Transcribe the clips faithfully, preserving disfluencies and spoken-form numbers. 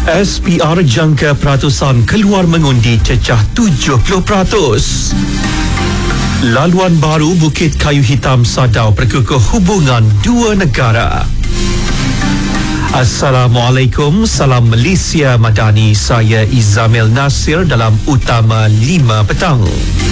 S P R jangka peratusan keluar mengundi cecah tujuh puluh peratus. Laluan baru Bukit Kayu Hitam Sadau perkukuh hubungan dua negara. Assalamualaikum, salam Malaysia Madani. Saya Izamil Nasir dalam Utama lima petang.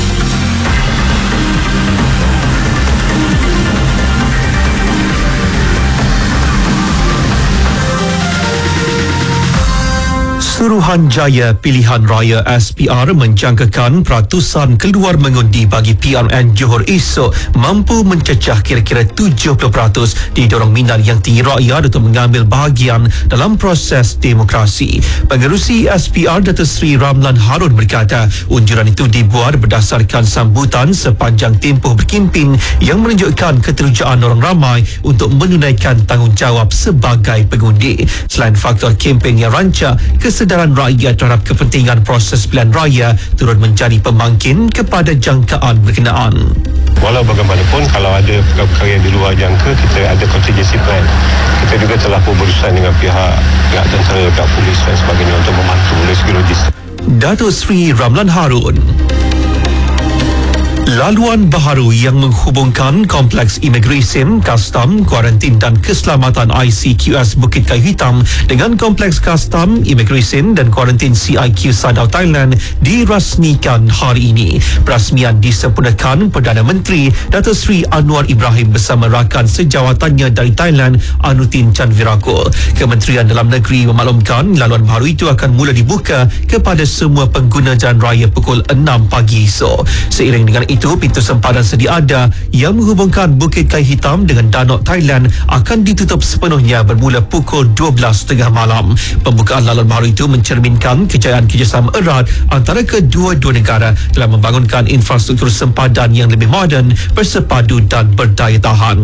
Suruhanjaya Pilihan Raya S P R menjangkakan peratusan keluar mengundi bagi P R N Johor esok mampu mencecah kira-kira tujuh puluh peratus didorong minat yang tinggi rakyat untuk mengambil bahagian dalam proses demokrasi. Pengerusi S P R Datuk Seri Ramlan Harun berkata unjuran itu dibuat berdasarkan sambutan sepanjang tempoh berkempen yang menunjukkan keterujaan orang ramai untuk menunaikan tanggungjawab sebagai pengundi. Selain faktor kempen yang rancak, kesedaran rakyat terhadap kepentingan proses pilihan raya turut menjadi pembangkit kepada jangkaan berkenaan. Walau bagaimanapun, kalau ada perkara-perkara yang di luar jangka, kita ada contingency plan. Kita juga telah pun berurusan dengan pihak pihak tentera, pihak polis dan sebagainya untuk membantu dari segi logistik. Datuk Seri Ramlan Harun. Laluan baharu yang menghubungkan Kompleks Imigresen, Kastam, Kuarantin dan Keselamatan I C Q S Bukit Kayu Hitam dengan Kompleks Kastam, Imigresen dan Kuarantin C I Q Sadau Thailand dirasmikan hari ini. Perasmian disempurnakan Perdana Menteri Datuk Seri Anwar Ibrahim bersama rakan sejawatannya dari Thailand, Anutin Chanvirakul. Kementerian Dalam Negeri memaklumkan laluan baharu itu akan mula dibuka kepada semua pengguna jalan raya pukul enam pagi esok. Seiring dengan itu, pintu sempadan sedia ada yang menghubungkan Bukit Kayu Hitam dengan Danok Thailand akan ditutup sepenuhnya bermula pukul dua belas tiga puluh malam. Pembukaan laluan baru itu mencerminkan kejayaan kerjasama erat antara kedua-dua negara dalam membangunkan infrastruktur sempadan yang lebih moden, bersepadu dan berdaya tahan.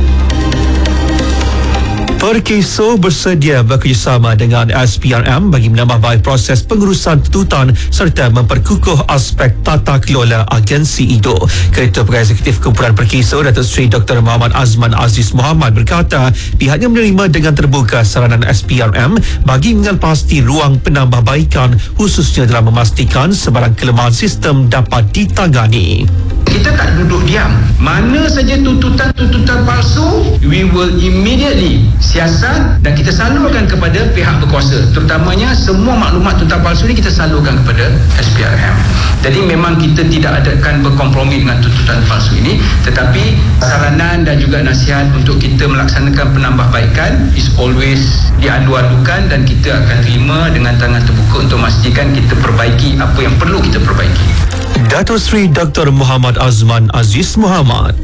Perkeso bersedia bekerjasama dengan S P R M bagi menambah baik proses pengurusan tuntutan serta memperkukuh aspek tata kelola agensi itu. Ketua Pegawai Eksekutif Kumpulan Perkeso Datuk Seri Doktor Muhammad Azman Aziz Muhammad berkata pihaknya menerima dengan terbuka saranan S P R M bagi mengenal pasti ruang penambahbaikan khususnya dalam memastikan sebarang kelemahan sistem dapat ditangani. Kita tak duduk diam. Mana saja tuntutan-tuntutan palsu, we will immediately siasat dan kita salurkan kepada pihak berkuasa. Terutamanya semua maklumat tuntutan palsu ini kita salurkan kepada S P R M. Jadi memang kita tidak adakan berkompromi dengan tuntutan palsu ini, tetapi saranan dan juga nasihat untuk kita melaksanakan penambahbaikan is always diadu-adukan dan kita akan terima dengan tangan terbuka untuk memastikan kita perbaiki apa yang perlu kita perbaiki. Datuk Seri Doktor Muhammad Azman Aziz Muhammad.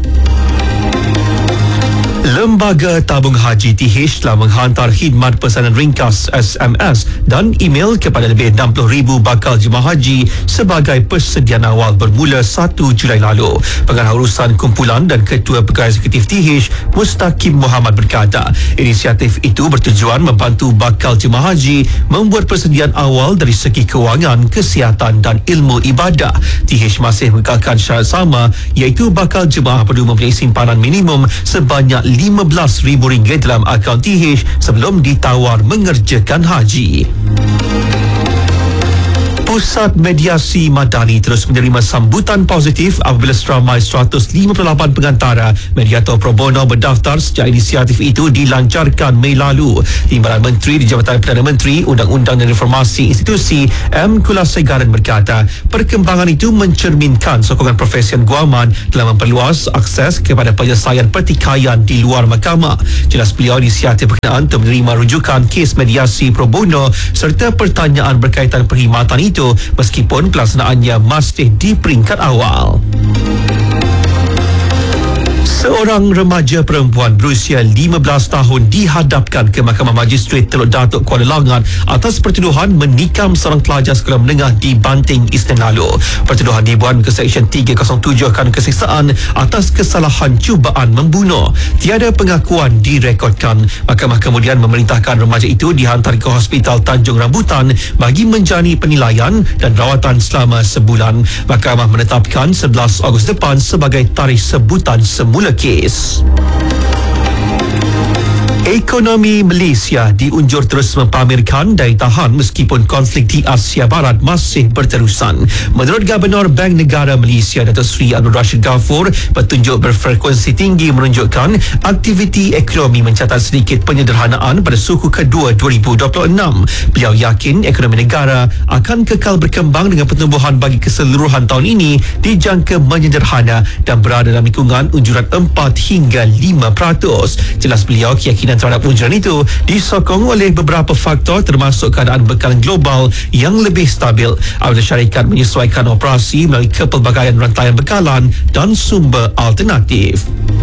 Lembaga Tabung Haji T H telah menghantar khidmat pesanan ringkas S M S dan email kepada lebih enam puluh ribu bakal jemaah haji sebagai persediaan awal bermula satu Julai lalu. Pengarah urusan kumpulan dan Ketua Pegawai Eksekutif T H Mustaqim Muhammad berkata, inisiatif itu bertujuan membantu bakal jemaah haji membuat persediaan awal dari segi kewangan, kesihatan dan ilmu ibadah. T H masih mengekalkan syarat sama iaitu bakal jemaah perlu mempunyai simpanan minimum sebanyak lima belas ribu ringgit dalam akaun T H sebelum ditawar mengerjakan haji. Pusat Mediasi Madani terus menerima sambutan positif apabila seramai seratus lima puluh lapan pengantara mediator pro bono berdaftar sejak inisiatif itu dilancarkan Mei lalu. Timbalan Menteri di Jabatan Perdana Menteri Undang-Undang dan Reformasi Institusi M. Kulasegaran berkata perkembangan itu mencerminkan sokongan profesion guaman dalam memperluas akses kepada penyelesaian pertikaian di luar mahkamah. Jelas beliau inisiatif berkenaan untuk menerima rujukan kes mediasi pro bono serta pertanyaan berkaitan perkhidmatan itu meskipun pelaksanaannya masih di peringkat awal. Seorang remaja perempuan berusia lima belas tahun dihadapkan ke Mahkamah Magistrate Teluk Datuk Kuala Langat atas pertuduhan menikam seorang pelajar sekolah menengah di Banting Isnin lalu. Pertuduhan dibuat ke Seksyen tiga kosong tujuh kerana keseksaan atas kesalahan cubaan membunuh. Tiada pengakuan direkodkan. Mahkamah kemudian memerintahkan remaja itu dihantar ke Hospital Tanjung Rambutan bagi menjalani penilaian dan rawatan selama sebulan. Mahkamah menetapkan sebelas Ogos depan sebagai tarikh sebutan semula kes. Ekonomi Malaysia diunjur terus mempamerkan daya tahan meskipun konflik di Asia Barat masih berterusan. Menurut Gubernur Bank Negara Malaysia Datuk Seri Anwar Rashid Ghaffur, petunjuk berfrekuensi tinggi menunjukkan aktiviti ekonomi mencatat sedikit penyederhanaan pada suku kedua dua ribu dua puluh enam. Beliau yakin ekonomi negara akan kekal berkembang dengan pertumbuhan bagi keseluruhan tahun ini dijangka menyederhana dan berada dalam lingkungan unjuran empat hingga lima peratus. Jelas beliau keyakinan terhadap unjuran itu disokong oleh beberapa faktor termasuk keadaan bekalan global yang lebih stabil apabila syarikat menyesuaikan operasi melalui kepelbagaian rantaian bekalan dan sumber alternatif.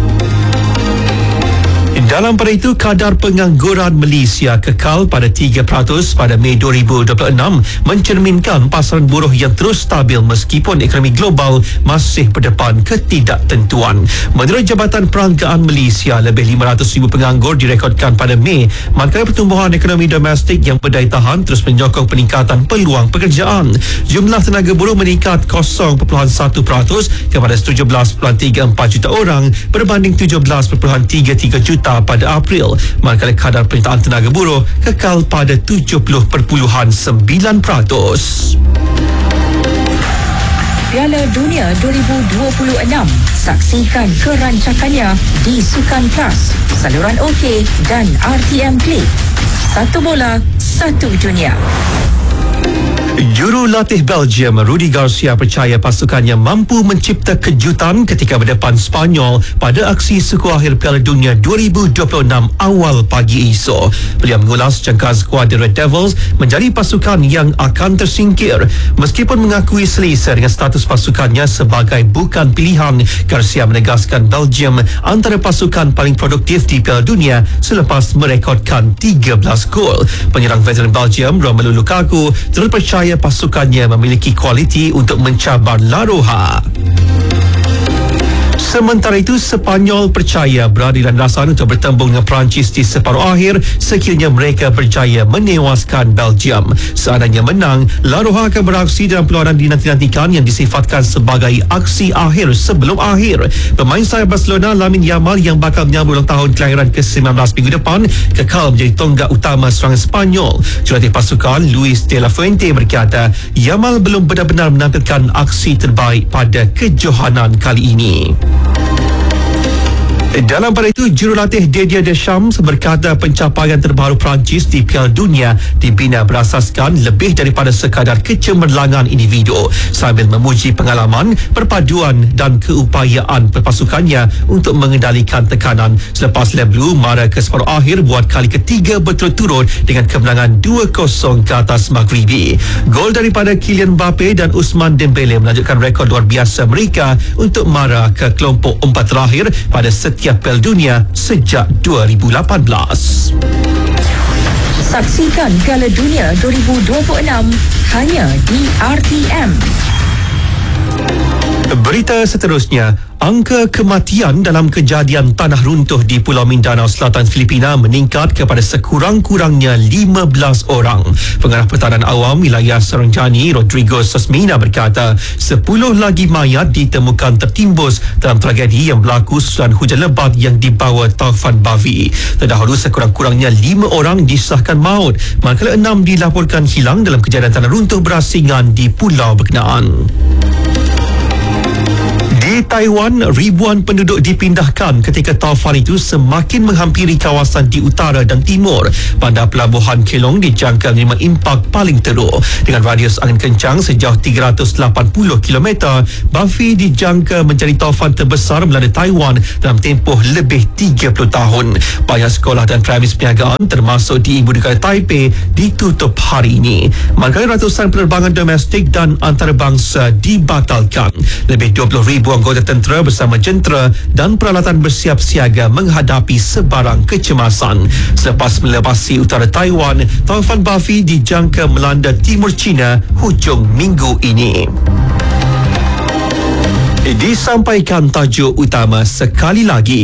Dalam pada itu, kadar pengangguran Malaysia kekal pada tiga peratus pada Mei dua ribu dua puluh enam mencerminkan pasaran buruh yang terus stabil meskipun ekonomi global masih berdepan ketidaktentuan. Menurut Jabatan Perangkaan Malaysia, lebih lima ratus ribu penganggur direkodkan pada Mei, manakala pertumbuhan ekonomi domestik yang berdaya tahan terus menyokong peningkatan peluang pekerjaan. Jumlah tenaga buruh meningkat kosong perpuluhan satu peratus kepada tujuh belas perpuluhan tiga empat juta orang berbanding tujuh belas perpuluhan tiga tiga juta pada April, manakala kadar permintaan tenaga buruh kekal pada tujuh puluh perpuluhan sembilan peratus. Piala Dunia dua ribu dua puluh enam. Saksikan kerancakannya di Sukan Plus, saluran OK dan R T M Play. Satu bola, satu dunia. Jurulatih Belgium Rudi Garcia percaya pasukannya mampu mencipta kejutan ketika berdepan Spanyol pada aksi suku akhir Piala Dunia dua ribu dua puluh enam awal pagi esok. Beliau mengulas jangka skuad The Red Devils menjadi pasukan yang akan tersingkir. Meskipun mengakui selesa dengan status pasukannya sebagai bukan pilihan, Garcia menegaskan Belgium antara pasukan paling produktif di Piala Dunia selepas merekodkan tiga belas gol. Penyerang veteran Belgium Romelu Lukaku terus percaya pasukannya memiliki kualiti untuk mencabar La Roja. Sementara itu, Sepanyol percaya berada dalam rasan untuk bertembung dengan Perancis di separuh akhir sekiranya mereka berjaya menewaskan Belgium. Seandainya menang, La Roja akan beraksi dalam perlawanan dinanti-nantikan yang disifatkan sebagai aksi akhir sebelum akhir. Pemain sayap Barcelona Lamine Yamal yang bakal menyambut ulang tahun kelahiran ke sembilan belas minggu depan kekal menjadi tonggak utama serangan Sepanyol. Jurulatih pasukan Luis de la Fuente berkata Yamal belum benar-benar menampilkan aksi terbaik pada kejohanan kali ini. Dalam pada itu, jurulatih Didier Deschamps berkata pencapaian terbaru Perancis di Piala Dunia dibina berasaskan lebih daripada sekadar kecemerlangan individu sambil memuji pengalaman, perpaduan dan keupayaan perpasukannya untuk mengendalikan tekanan selepas Le Bleu mara ke separuh akhir buat kali ketiga berturut-turut dengan kemenangan dua kosong ke atas Maghribi. Gol daripada Kylian Mbappe dan Ousmane Dembele melanjutkan rekod luar biasa mereka untuk mara ke kelompok empat terakhir pada setiap Piala Dunia sejak dua ribu lapan belas. Saksikan Piala Dunia dua ribu dua puluh enam hanya di R T M. Berita seterusnya, angka kematian dalam kejadian tanah runtuh di Pulau Mindanao Selatan Filipina meningkat kepada sekurang-kurangnya lima belas orang. Pengarah Pertahanan Awam Wilayah Sarangani Rodrigo Sosmina berkata sepuluh lagi mayat ditemukan tertimbus dalam tragedi yang berlaku susulan hujan lebat yang dibawa taufan Bavi. Terdahulu sekurang-kurangnya lima orang disahkan maut, manakala enam dilaporkan hilang dalam kejadian tanah runtuh berasingan di pulau berkenaan. Di Taiwan, ribuan penduduk dipindahkan ketika taufan itu semakin menghampiri kawasan di utara dan timur. Bandar pelabuhan Kelong dijangka menerima impak paling teruk. Dengan radius angin kencang sejauh tiga ratus lapan puluh kilometer, Bavi dijangka menjadi taufan terbesar melanda Taiwan dalam tempoh lebih tiga puluh tahun. Banyak sekolah dan premis perniagaan termasuk di ibu negara Taipei ditutup hari ini. Manakala ratusan penerbangan domestik dan antarabangsa dibatalkan. Lebih dua puluh ribu anggota tentera bersama jentera dan peralatan bersiap siaga menghadapi sebarang kecemasan. Selepas melepasi utara Taiwan, taufan Bavi dijangka melanda timur China hujung minggu ini. Disampaikan tajuk utama sekali lagi.